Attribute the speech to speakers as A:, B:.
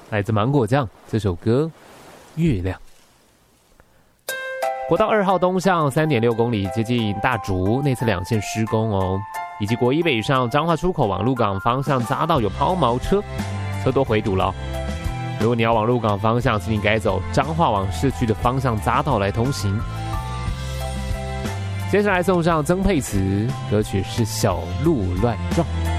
A: 来自芒果酱这首歌《月亮》。国道2号东向3.6公里，接近大竹内侧2线施工哦，以及国一北上彰化出口往鹿港方向匝道有抛锚车，车多回堵了。如果你要往鹿港方向，请你改走彰化往市区的方向匝道来通行。接下来送上曾沛慈，歌曲是《小鹿乱撞》。